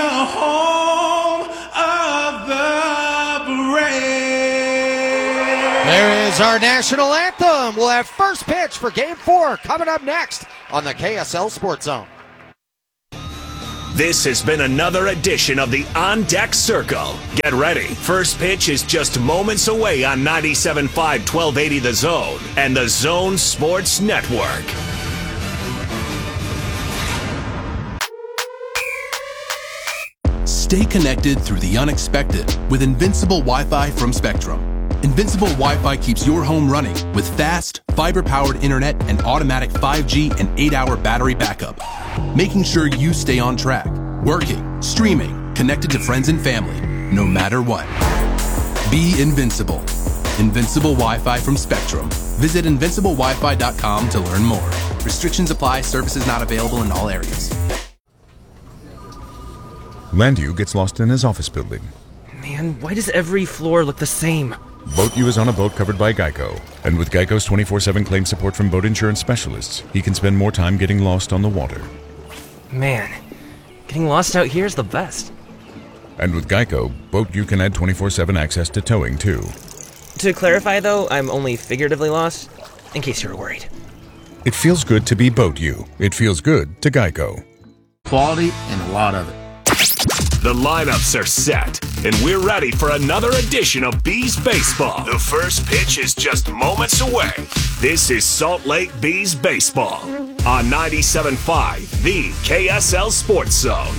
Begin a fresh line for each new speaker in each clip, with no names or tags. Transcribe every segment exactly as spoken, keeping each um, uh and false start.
home of the brave.
There is our national anthem. We'll have first pitch for Game four coming up next on the K S L Sports Zone.
This has been another edition of the On Deck Circle. Get ready. First pitch is just moments away on ninety-seven point five, twelve eighty The Zone and the Zone Sports Network.
Stay connected through the unexpected with Invincible Wi-Fi from Spectrum. Invincible Wi-Fi keeps your home running with fast, fiber-powered internet and automatic five G and eight hour battery backup, making sure you stay on track, working, streaming, connected to friends and family, no matter what. Be invincible. Invincible Wi-Fi from Spectrum. Visit invincible wi fi dot com to learn more. Restrictions apply. Services not available in all areas.
Landu gets lost in his office building.
Man, why does every floor look the same?
BoatU is on a boat covered by Geico, and with Geico's twenty-four seven claim support from boat insurance specialists, he can spend more time getting lost on the water.
Man, getting lost out here is the best.
And with Geico, BoatU can add twenty-four seven access to towing, too.
To clarify, though, I'm only figuratively lost, in case you were worried.
It feels good to be BoatU. It feels good to Geico.
Quality and a lot of it.
The lineups are set, and we're ready for another edition of Bees Baseball. The first pitch is just moments away. This is Salt Lake Bees Baseball on ninety-seven point five, the K S L Sports Zone.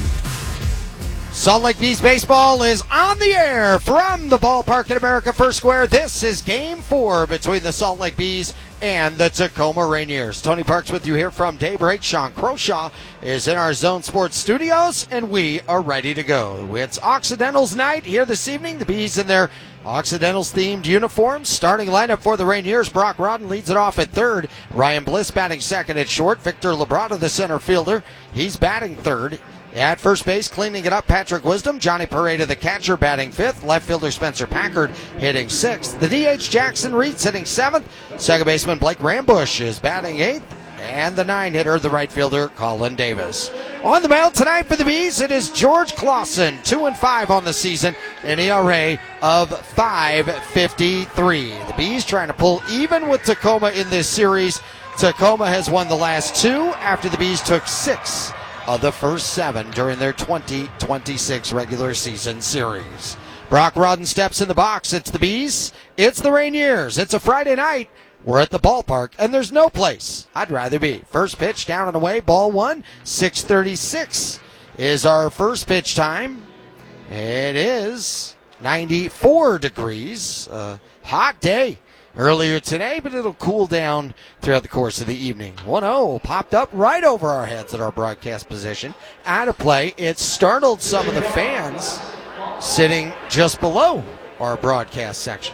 Salt Lake Bees Baseball is on the air from the ballpark at America First Square. This is Game four between the Salt Lake Bees and the Tacoma Rainiers. Tony Parks with you here from Daybreak. Sean Croshaw is in our Zone Sports studios, and we are ready to go. It's Occidentals night here this evening. The Bees in their Occidentals-themed uniforms. Starting lineup for the Rainiers. Brock Rodden leads it off at third. Ryan Bliss batting second at short. Victor Labrada, the center fielder, he's batting third. At first base, cleaning it up, Patrick Wisdom. Johnny Pareda, the catcher, batting fifth. Left fielder Spencer Packard hitting sixth. The D H Jackson Reeds hitting seventh. Second baseman Blake Rambush is batting eighth. And the nine hitter, the right fielder Colin Davis. On the mound tonight for the Bees, it is George Clausen, two and five on the season, an E R A of five fifty-three. The Bees trying to pull even with Tacoma in this series. Tacoma has won the last two after the Bees took six of the first seven during their twenty twenty-six regular season series. Brock Rodden steps in the box. It's the Bees. It's the Rainiers. It's a Friday night. We're at the ballpark, and there's no place I'd rather be. First pitch down and away, ball one. six thirty-six is our first pitch time. It is ninety-four degrees. A hot day earlier today, but it'll cool down throughout the course of the evening. one oh popped up right over our heads at our broadcast position. Out of play. It startled some of the fans sitting just below our broadcast section.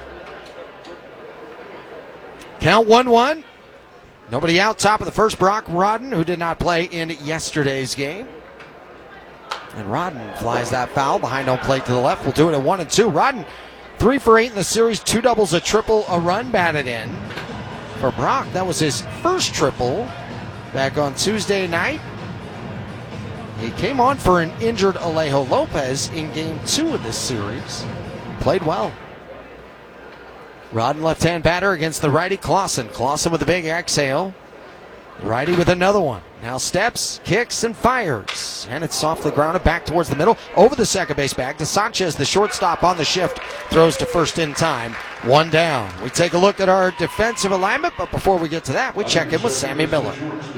Count one one. Nobody out. Top of the first, Brock Rodden, who did not play in yesterday's game. And Rodden flies that foul behind home plate to the left. We'll do it at one and two. Rodden, three for eight in the series, two doubles, a triple, a run batted in. For Brock, that was his first triple back on Tuesday night. He came on for an injured Alejo Lopez in game two of this series. Played well. Rodden, left-hand batter against the righty Clausen. Clausen with a big exhale. Righty with another one. Now steps, kicks, and fires. And it's softly grounded back towards the middle. Over the second base bag to Sanchez, the shortstop on the shift. Throws to first in time. One down. We take a look at our defensive alignment, but before we get to that, we check in with Sammy Miller.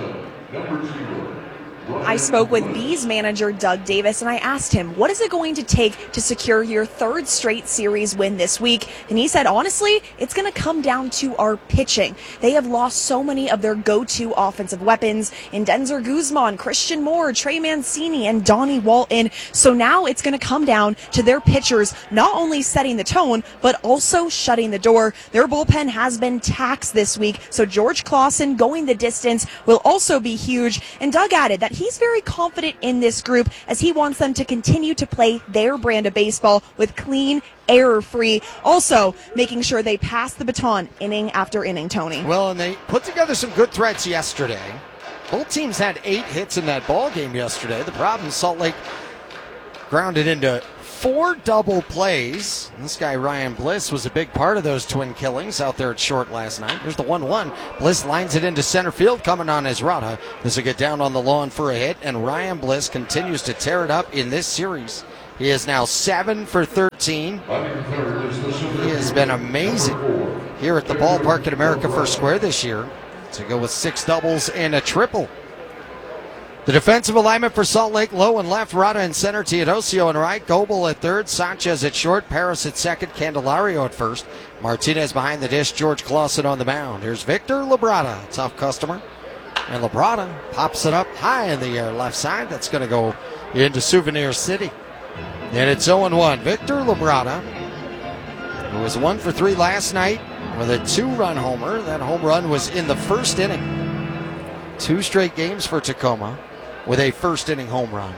I spoke with Bees manager Doug Davis, and I asked him, what is it going to take to secure your third straight series win this week? And he said, honestly, it's going to come down to our pitching. They have lost so many of their go-to offensive weapons in Denzer Guzman, Christian Moore, Trey Mancini, and Donnie Walton. So now it's going to come down to their pitchers not only setting the tone, but also shutting the door. Their bullpen has been taxed this week, so George Clausen going the distance will also be huge. And Doug added that he's very confident in this group as he wants them to continue to play their brand of baseball with clean, error-free. Also, making sure they pass the baton inning after inning, Tony.
Well, and they put together some good threats yesterday. Both teams had eight hits in that ball game yesterday. The problem is Salt Lake grounded into four double plays. This guy, Ryan Bliss, was a big part of those twin killings out there at short last night. Here's the one one. Bliss lines it into center field, coming on his Rada. This will get down on the lawn for a hit, and Ryan Bliss continues to tear it up in this series. He is now seven for thirteen. He has been amazing here at the ballpark at America First Square this year to go with six doubles and a triple. The defensive alignment for Salt Lake: Lowe and left, Rada in center, Teodosio in right, Goebel at third, Sanchez at short, Paris at second, Candelario at first, Martinez behind the dish, George Clausen on the mound. Here's Victor Labrada, tough customer. And Labrada pops it up high in the air, left side. That's going to go into Souvenir City. And it's oh and one. Victor Labrada, who was one for three last night with a two-run homer. That home run was in the first inning. Two straight games for Tacoma with a first-inning home run.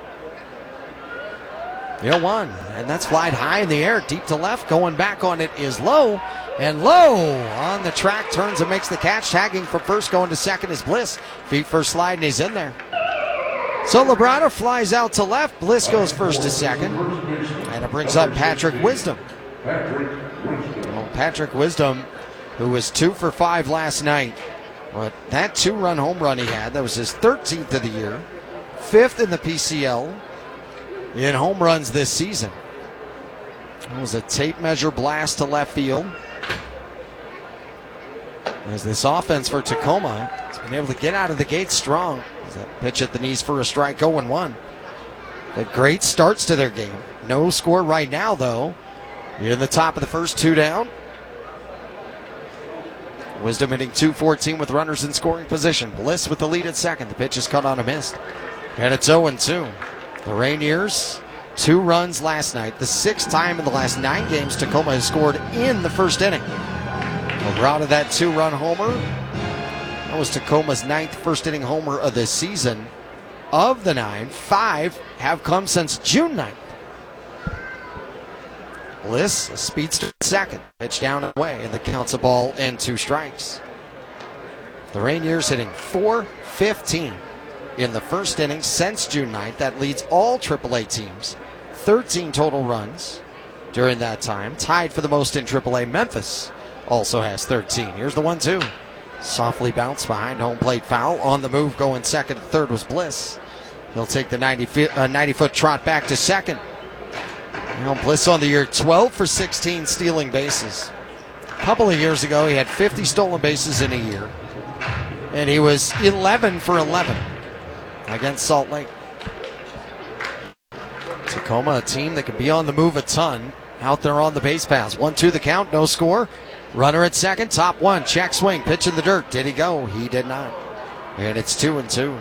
The oh one, and that's flied high in the air, deep to left. Going back on it is Lowe, and Lowe on the track turns and makes the catch. Tagging for first, going to second is Bliss. Feet first slide, and he's in there. So Labrada flies out to left. Bliss goes first to second, and it brings up Patrick Wisdom. Well, Patrick Wisdom, who was two for five last night. But that two-run home run he had, that was his thirteenth of the year, fifth in the P C L in home runs this season. It was a tape measure blast to left field. As this offense for Tacoma has been able to get out of the gate strong. That pitch at the knees for a strike, oh and one. The great starts to their game. No score right now, though. In the top of the first, two down. Wisdom hitting two fourteen with runners in scoring position. Bliss with the lead at second. The pitch is cut on a miss. And it's oh and two. The Rainiers, two runs last night. The sixth time in the last nine games Tacoma has scored in the first inning. Labrada, that two-run homer. That was Tacoma's ninth first-inning homer of this season. Of the nine, five have come since June ninth. Bliss, a speedster at second. Pitch down and away, and the count's a ball and two strikes. The Rainiers hitting four fifteen in the first inning since June ninth. That leads all triple A teams. thirteen total runs during that time. Tied for the most in triple A. Memphis also has thirteen. Here's the one two. Softly bounced behind home plate foul. On the move, going second and third was Bliss. He'll take the ninety-foot trot back to second. You know, Bliss on the year, twelve for sixteen stealing bases. A couple of years ago, he had fifty stolen bases in a year. And he was eleven for eleven against Salt Lake. Tacoma, a team that can be on the move a ton. Out there on the base paths. one two the count, no score. Runner at second, top one, check swing, pitch in the dirt. Did he go? He did not. And it's two and two.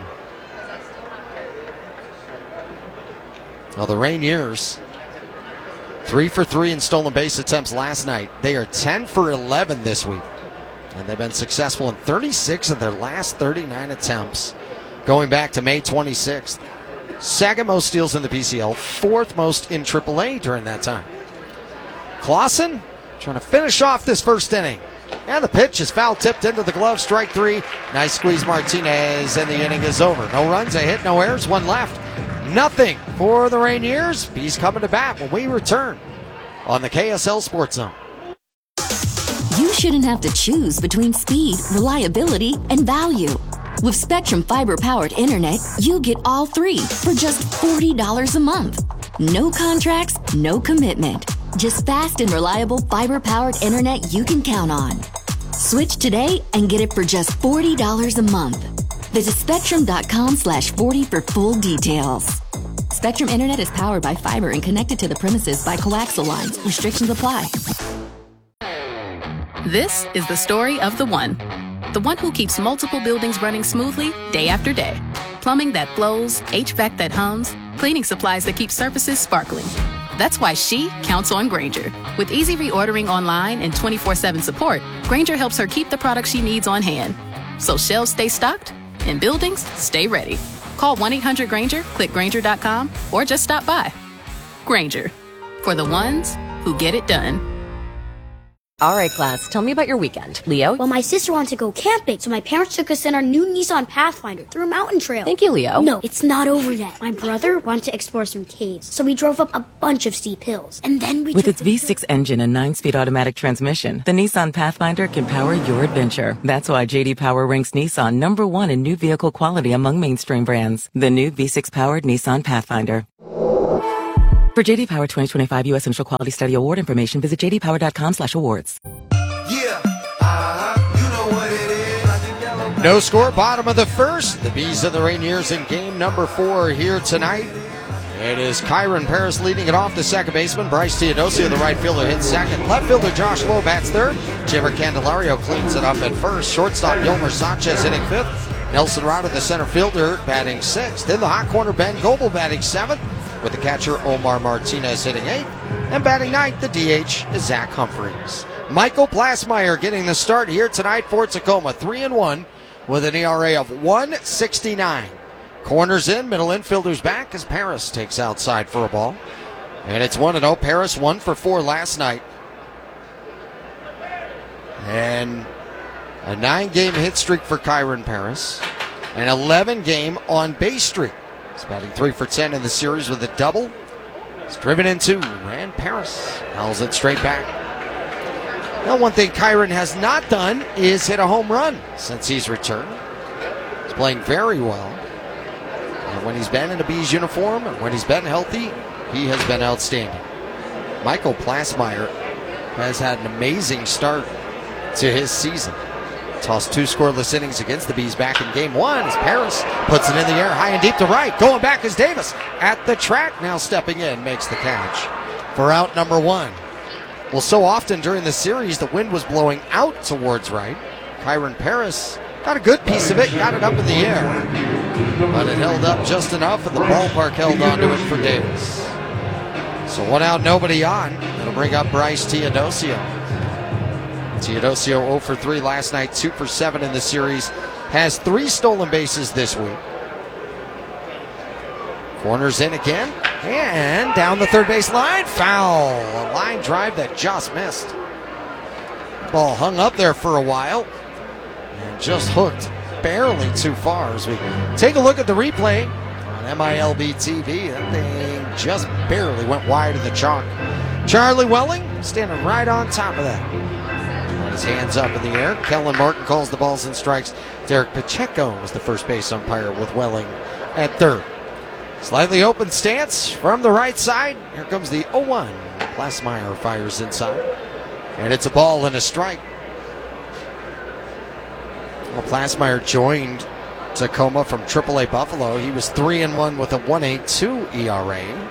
Now the Rainiers, three for three in stolen base attempts last night. They are ten for eleven this week. And they've been successful in thirty-six of their last thirty-nine attempts, going back to May twenty-sixth. Second most steals in the P C L, fourth most in triple A during that time. Clausen trying to finish off this first inning. And the pitch is foul tipped into the glove, strike three. Nice squeeze, Martinez, and the inning is over. No runs, a hit, no errors, one left. Nothing for the Rainiers. Bees coming to bat when we return on the K S L Sports Zone.
You shouldn't have to choose between speed, reliability, and value. With Spectrum fiber-powered internet, you get all three for just forty dollars a month. No contracts, no commitment. Just fast and reliable fiber-powered internet you can count on. Switch today and get it for just forty dollars a month. Visit spectrum.com slash 40 for full details. Spectrum Internet is powered by fiber and connected to the premises by coaxial lines. Restrictions apply.
This is the story of the one. The one who keeps multiple buildings running smoothly day after day. Plumbing that flows, H V A C that hums, cleaning supplies that keep surfaces sparkling. That's why she counts on Grainger. With easy reordering online and twenty-four seven support, Grainger helps her keep the products she needs on hand. So shelves stay stocked and buildings stay ready. Call one eight hundred Grainger, click Grainger dot com, or just stop by. Grainger, for the ones who get it done.
All right, class, tell me about your weekend. Leo?
Well, my sister wanted to go camping, so my parents took us in our new Nissan Pathfinder through a mountain trail.
Thank you, Leo.
No, it's not over yet. My brother wanted to explore some caves, so we drove up a bunch of steep hills. And then we
With
took
its
the-
V six engine and nine-speed automatic transmission, the Nissan Pathfinder can power your adventure. That's why J D Power ranks Nissan number one in new vehicle quality among mainstream brands. The new V six-powered Nissan Pathfinder. For J D Power twenty twenty-five U S Initial Quality Study Award information, visit j d power dot com slash awards.
Yeah, uh-huh, you know what it is.
No score, bottom of the first. The Bees and the Rainiers in game number four here tonight. It is Kyron Paris leading it off, the second baseman. Bryce Teodosio, the right fielder, hits second. Left fielder Josh Lowe bats third. Jimmer Candelario cleans it up at first. Shortstop Yolmer Sanchez hitting fifth. Nelson Rada, the center fielder, batting sixth. In the hot corner, Ben Goebel batting seventh, with the catcher Omar Martinez hitting eighth. And batting ninth, the D H is Zach Humphreys. Michael Plasmeyer getting the start here tonight for Tacoma. three and one with an E R A of one sixty-nine. Corners in, middle infielders back as Paris takes outside for a ball. And it's one and oh. Paris one for four last night. And a nine-game hit streak for Kyron Paris. An eleven-game on-base streak. He's batting three for ten in the series with a double. He's driven in two, and Paris howls it straight back. Now, one thing Kyron has not done is hit a home run since he's returned. He's playing very well. And when he's been in a Bees uniform and when he's been healthy, he has been outstanding. Michael Plasmeyer has had an amazing start to his season. Tossed two scoreless innings against the Bees back in game one as Paris puts it in the air high and deep to right. Going back is Davis at the track, now stepping in, makes the catch for out number one. Well, so often during the series, the wind was blowing out towards right. Kyron Paris got a good piece of it, got it up in the air, but it held up just enough, and the ballpark held onto it for Davis. So one out, nobody on. It'll bring up Bryce Teodosio. Teodosio oh for three last night, two for seven in the series. Has three stolen bases this week. Corners in again, and down the third base line, foul. A line drive that just missed. Ball hung up there for a while, and just hooked barely too far. As we take a look at the replay on M I L B T V, that thing just barely went wide of the chalk. Charlie Welling standing right on top of that. His hands up in the air. Kellen Martin calls the balls and strikes. Derek Pacheco was the first base umpire with Welling at third. Slightly open stance from the right side. Here comes the oh one. Plasmeyer fires inside. And it's a ball and a strike. Well, Plasmeyer joined Tacoma from triple A Buffalo. He was three and one with a one eighty-two E R A.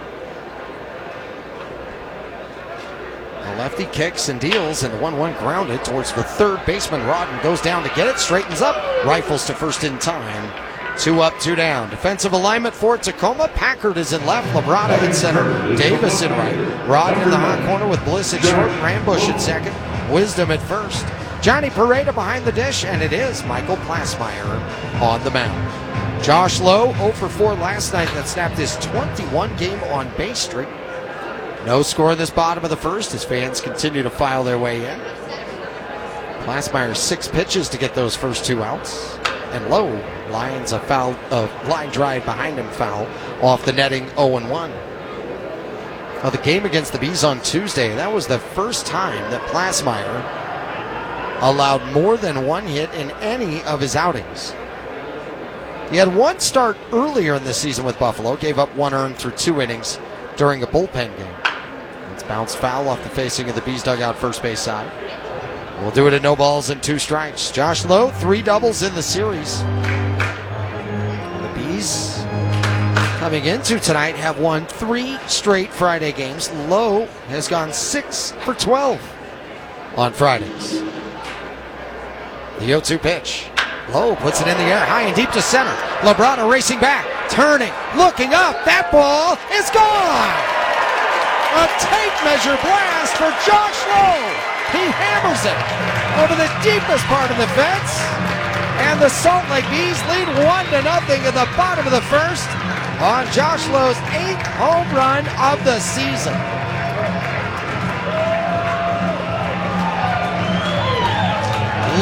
The lefty kicks and deals, and the one one grounded towards the third baseman. Rodden goes down to get it, straightens up, rifles to first in time. Two up, two down. Defensive alignment for Tacoma. Packard is in left, Labrada in center, Davis in right. Rodden in the hot corner with Bliss at short, Rambush at second, Wisdom at first. Johnny Pareda behind the dish, and it is Michael Plasmeyer on the mound. Josh Lowe oh for four last night. That snapped his twenty-one game on base streak. No score in this bottom of the first as fans continue to file their way in. Plasmeyer six pitches to get those first two outs. And Lowe lines a foul, a line drive behind him foul off the netting oh and one. Now the game against the Bees on Tuesday, that was the first time that Plasmeyer allowed more than one hit in any of his outings. He had one start earlier in the season with Buffalo, gave up one earned through two innings during a bullpen game. It's bounced foul off the facing of the Bees dugout first base side. We'll do it at no balls and two strikes. Josh Lowe, three doubles in the series. And the Bees coming into tonight have won three straight Friday games. Lowe has gone six for twelve on Fridays. The oh two pitch. Lowe puts it in the air, high and deep to center. Labrada racing back, turning, looking up. That ball is gone! A tape measure blast for Josh Lowe. He hammers it over the deepest part of the fence. And the Salt Lake Bees lead one to nothing in the bottom of the first on Josh Lowe's eighth home run of the season.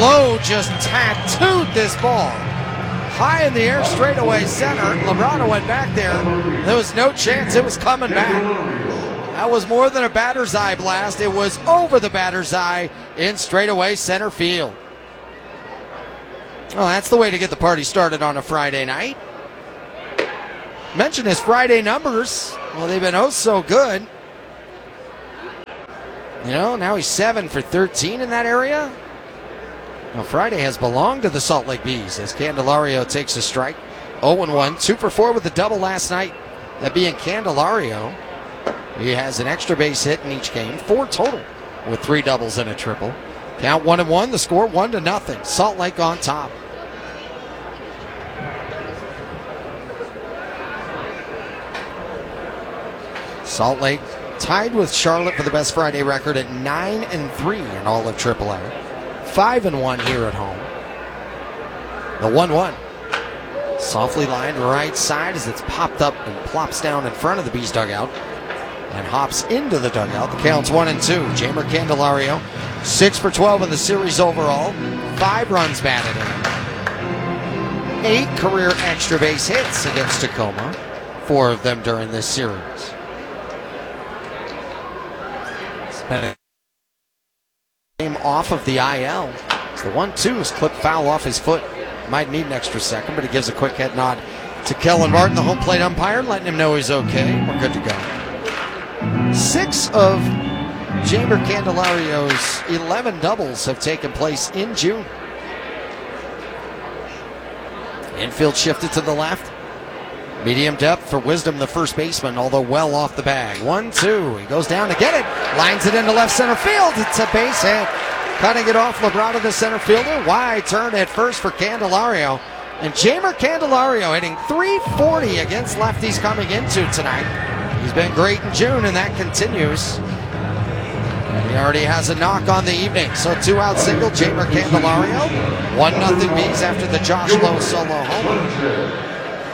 Lowe just tattooed this ball. High in the air, straightaway center. Labrada went back there. There was no chance it was coming back. That was more than a batter's eye blast. It was over the batter's eye in straightaway center field. Oh, that's the way to get the party started on a Friday night. Mention his Friday numbers. Well, they've been oh so good. You know, now he's seven for thirteen in that area. Now, Friday has belonged to the Salt Lake Bees as Candelario takes a strike. oh and one, two for four with a double last night. That being Candelario. He has an extra base hit in each game, four total with three doubles and a triple. Count one and one, the score one to nothing. Salt Lake on top. Salt Lake tied with Charlotte for the best Friday record at nine and three in all of triple A. Five and one here at home. The one one. Softly lined right side as it's popped up and plops down in front of the Bees dugout and hops into the dugout. The count's one and two. Jeimer Candelario, six for twelve in the series overall. Five runs batted in. Eight career extra base hits against Tacoma. Four of them during this series. Spent game off of the I L. So the one two is clipped foul off his foot. Might need an extra second, but he gives a quick head nod to Kellen Martin, the home plate umpire, letting him know he's okay. We're good to go. Six of Jeimer Candelario's eleven doubles have taken place in June. Infield shifted to the left. Medium depth for Wisdom, the first baseman, although well off the bag. One, two. He goes down to get it. Lines it into left center field. It's a base hit. Cutting it off, Labrada, the center fielder. Wide turn at first for Candelario. And Jeimer Candelario hitting three forty against lefties coming into tonight. He's been great in June, and that continues. And he already has a knock on the evening. So two out single, Jeimer Candelario. One nothing Bees after the Josh Lowe solo homer.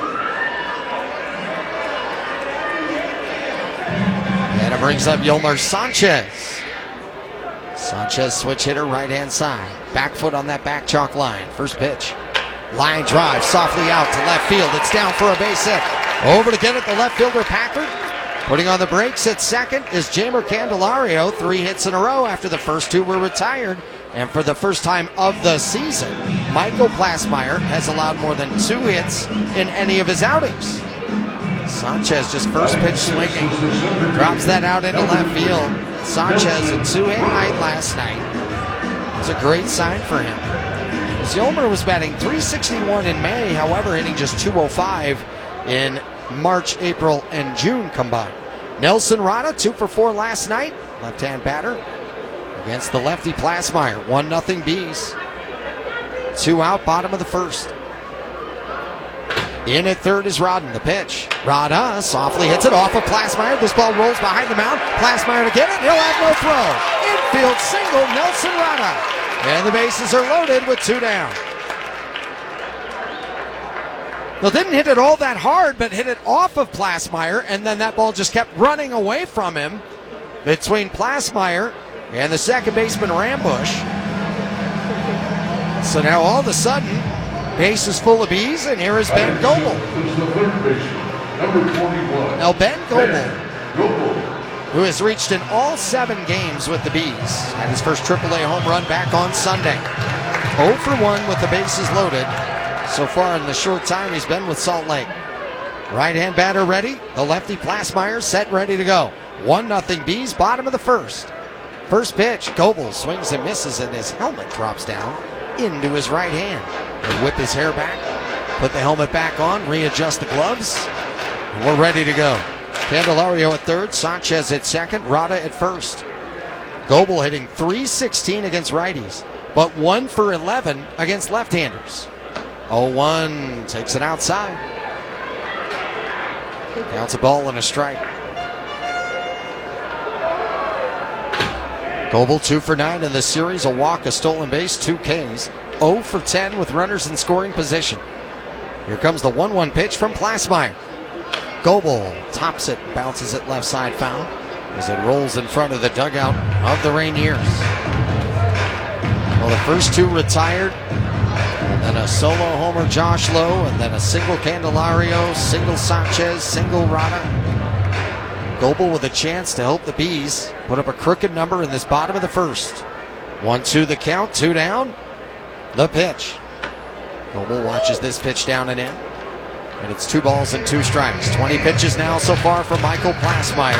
And it brings up Yolmer Sanchez. Sanchez switch hitter, right-hand side. Back foot on that back chalk line. First pitch. Line drive, softly out to left field. It's down for a base hit. Over to get it, the left fielder Packard. Putting on the brakes at second is Jeimer Candelario. Three hits in a row after the first two were retired. And for the first time of the season, Michael Plasmeyer has allowed more than two hits in any of his outings. Sanchez just first pitch swinging. Drops that out into left field. Sanchez a two-hit night last night. It's a great sign for him. Yolmer was batting three sixty-one in May, however, hitting just two oh five in March, April, and June combined. Nelson Rada, two for four last night. Left-hand batter against the lefty Plasmeyer. One nothing Bees. Two out, bottom of the first. In at third is Rodden, the pitch. Rada softly hits it off of Plasmeyer. This ball rolls behind the mound. Plasmeyer to get it. He'll have no throw. Infield single, Nelson Rada. And the bases are loaded with two down. Well, didn't hit it all that hard, but hit it off of Plasmeyer, and then that ball just kept running away from him between Plasmeyer and the second baseman Rambush. So now all of a sudden, base is full of Bees, and here is Ben Goebel. Now Ben Goebel, who has reached in all seven games with the Bees, had his first triple A home run back on Sunday. oh for one with the bases loaded so far in the short time he's been with Salt Lake. Right-hand batter ready, the lefty Plasmeyer set ready to go. one nothing Bees, bottom of the first. First pitch, Goebel swings and misses, and his helmet drops down into his right hand. He'll whip his hair back, put the helmet back on, readjust the gloves, and we're ready to go. Candelario at third, Sanchez at second, Rada at first. Goebel hitting three sixteen against righties, but one for eleven against left-handers. oh one takes it outside. Counts a ball and a strike. Goebel two for nine in the series, a walk, a stolen base, two Ks. oh for ten with runners in scoring position. Here comes the one one pitch from Plasmeyer. Goebel tops it, bounces it left side foul as it rolls in front of the dugout of the Rainiers. Well, the first two retired, and then a solo homer, Josh Lowe, and then a single Candelario, single Sanchez, single Rada. Goebel with a chance to help the Bees put up a crooked number in this bottom of the first. One, two, the count, two down. The pitch. Goebel watches this pitch down and in. And it's two balls and two strikes. twenty pitches now so far for Michael Plasmeyer.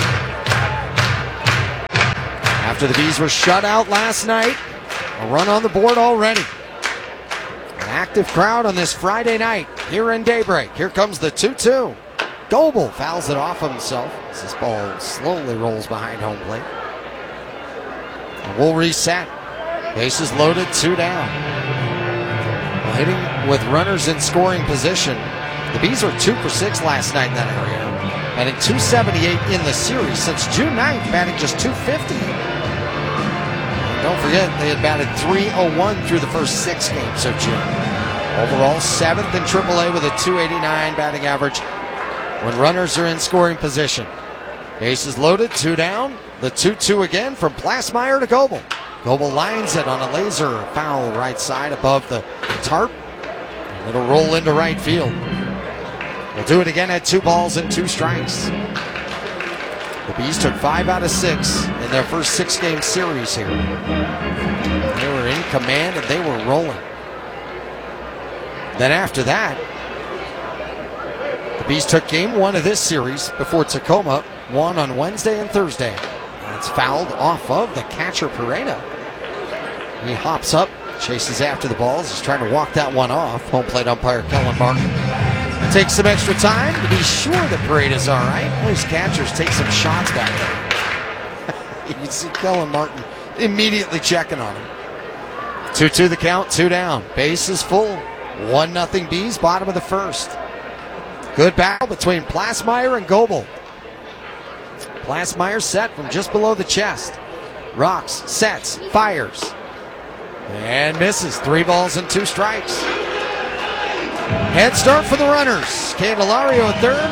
After the Bees were shut out last night, a run on the board already. An active crowd on this Friday night here in Daybreak. Here comes the two two. Goebel fouls it off of himself as this ball slowly rolls behind home plate. And we'll reset. Bases loaded, two down. Well, hitting with runners in scoring position. The Bees were two for six last night in that area. Batting two seventy-eight in the series since June ninth, batting just two fifty. And don't forget, they had batted three oh one through the first six games of June. Overall, seventh in triple A with a two eighty-nine batting average when runners are in scoring position. Bases loaded, two down. The two two again from Plasmeyer to Goebel. Goebel lines it on a laser foul right side above the tarp. And it'll roll into right field. We'll do it again at two balls and two strikes. The Bees took five out of six in their first six-game series here. They were in command and they were rolling. Then after that, the Bees took game one of this series before Tacoma won on Wednesday and Thursday. And it's fouled off of the catcher Pereira. He hops up, chases after the balls. He's trying to walk that one off. Home plate umpire Kellen Martin takes some extra time to be sure that Pereira's all right. Well, these catchers take some shots back there. You can see Kellen Martin immediately checking on him. two two the count, two down. Base is full. one nothing Bees, bottom of the first. Good battle between Plasmeyer and Goebel. Plasmeyer set from just below the chest. Rocks, sets, fires. And misses. Three balls and two strikes. Head start for the runners. Candelario at third.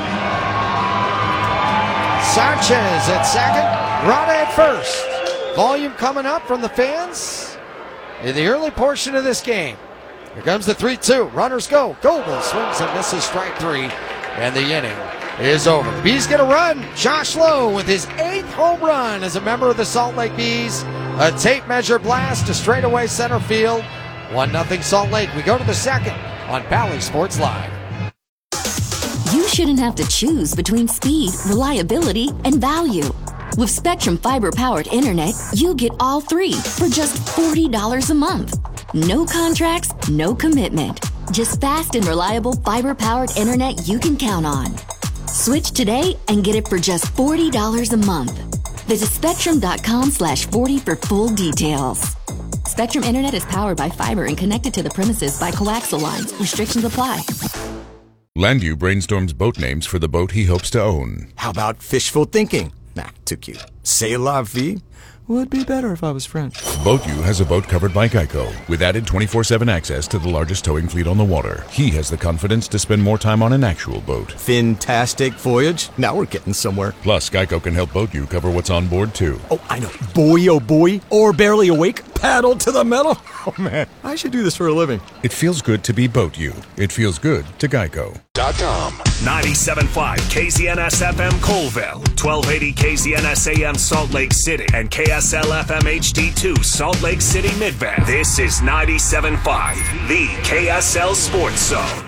Sanchez at second. Rada at first. Volume coming up from the fans in the early portion of this game. Here comes the three two. Runners go. Goebel swings and misses strike three. And the inning is over. The Bees get a run. Josh Lowe with his eighth home run as a member of the Salt Lake Bees. A tape measure blast to straightaway center field. one nothing Salt Lake. We go to the second on Bally Sports Live.
You shouldn't have to choose between speed, reliability, and value. With Spectrum fiber-powered internet, you get all three for just forty dollars a month. No contracts, no commitment. Just fast and reliable fiber-powered internet you can count on. Switch today and get it for just forty dollars a month. Visit spectrum.com slash 40 for full details. Spectrum Internet is powered by fiber and connected to the premises by coaxial lines. Restrictions apply.
Landu brainstorms boat names for the boat he hopes to own.
How about fishful thinking? Nah, too cute. C'est la vie? Would be better if I was French.
BoatU has a boat covered by Geico, with added twenty-four seven access to the largest towing fleet on the water. He has the confidence to spend more time on an actual boat.
Fantastic voyage. Now we're getting somewhere.
Plus, Geico can help BoatU cover what's on board, too.
Oh, I know. Boy, oh boy. Or barely awake. Paddle to the metal. Oh, man. I should do this for a living.
It feels good to be BoatU. It feels good to Geico.
Dot com. ninety-seven point five K Z N S F M Colville, twelve eighty K Z N S A M Salt Lake City, and K S L F M H D two Salt Lake City Midvale. This is ninety-seven point five, the K S L Sports Zone.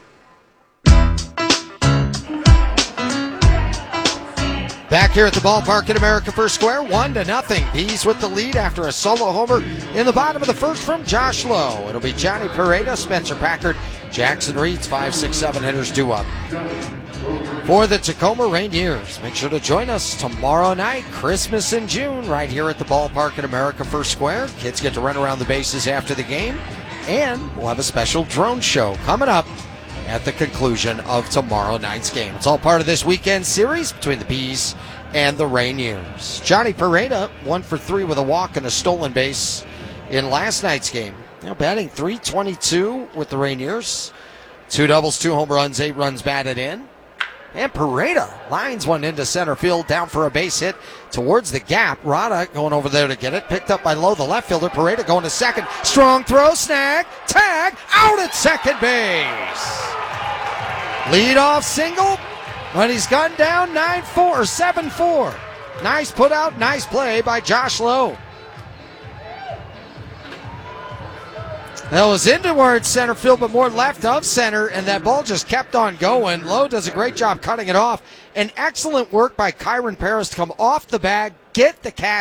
Back here at the ballpark at America First Square, one to nothing. Bees with the lead after a solo homer in the bottom of the first from Josh Lowe. It'll be Johnny Pereira, Spencer Packard, Jackson Reeds, five, six, seven hitters due up. For the Tacoma Rainiers, make sure to join us tomorrow night, Christmas in June, right here at the ballpark at America First Square. Kids get to run around the bases after the game, and we'll have a special drone show coming up at the conclusion of tomorrow night's game. It's all part of this weekend series between the Bees and the Rainiers. Johnny Pereira, one for three with a walk and a stolen base in last night's game. Now batting three twenty-two with the Rainiers. Two doubles, two home runs, eight runs batted in. And Pareda lines one into center field, down for a base hit towards the gap. Rada going over there to get it. Picked up by Lowe, the left fielder. Pareda going to second. Strong throw, snag, tag, out at second base. Leadoff single, but he's gone down nine four, seven four. Nice put out, nice play by Josh Lowe. That was in towards center field, but more left of center, and that ball just kept on going. Lowe does a great job cutting it off. And excellent work by Kyron Paris to come off the bag, get the catch.